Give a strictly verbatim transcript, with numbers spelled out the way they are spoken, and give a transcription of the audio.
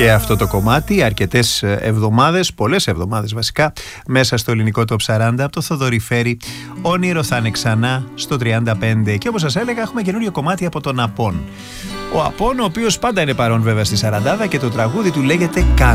Και αυτό το κομμάτι αρκετές εβδομάδες, πολλές εβδομάδες βασικά, μέσα στο ελληνικό Top σαράντα από το Θοδωρή Φέρη. Όνειρο θα είναι ξανά στο τριάντα πέντε. Και όπως σας έλεγα, έχουμε καινούριο κομμάτι από τον Απόν. Ο Απόν, ο οποίος πάντα είναι παρόν βέβαια στη σαραντάδα, και το τραγούδι του λέγεται